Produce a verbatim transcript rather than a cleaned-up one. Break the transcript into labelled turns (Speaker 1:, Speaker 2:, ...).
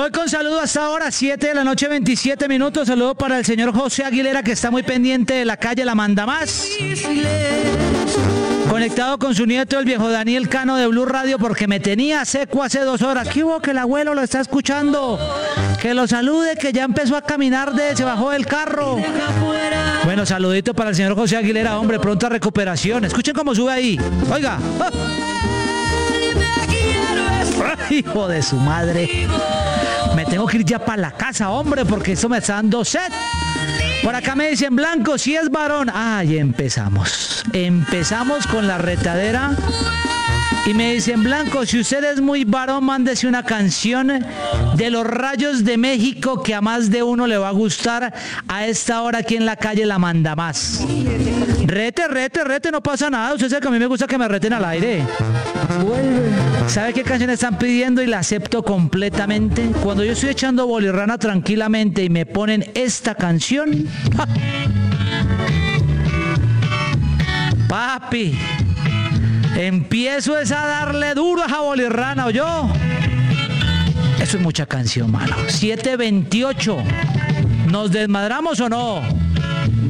Speaker 1: Voy con saludo hasta ahora, siete de la noche, veintisiete minutos. Saludo para el señor José Aguilera, que está muy pendiente de la calle La Manda Más. Conectado con su nieto, el viejo Daniel Cano de Blue Radio, porque me tenía seco hace dos horas. ¿Qué hubo? Que el abuelo lo está escuchando. Que lo salude, que ya empezó a caminar, de, se bajó del carro. Bueno, saludito para el señor José Aguilera, hombre, pronta recuperación. Escuchen cómo sube ahí. Oiga. ¡Ah! Hijo de su madre. Me tengo que ir ya para la casa, hombre, porque esto me está dando sed. Por acá me dicen Blanco, si es varón. Ay, empezamos. Empezamos con la retadera. Y me dicen Blanco, si usted es muy varón, mándese una canción de los Rayos de México que a más de uno le va a gustar a esta hora aquí en la calle La Manda Más. Rete, rete, rete, no pasa nada. Usted sabe que a mí me gusta que me reten al aire. ¿Sabe qué canción están pidiendo? Y la acepto completamente. Cuando yo estoy echando bolirrana tranquilamente y me ponen esta canción, ¡ja! Papi, empiezo es a darle duro a esa bolirrana, ¿o yo? Eso es mucha canción, mano. siete veintiocho. ¿Nos desmadramos o no?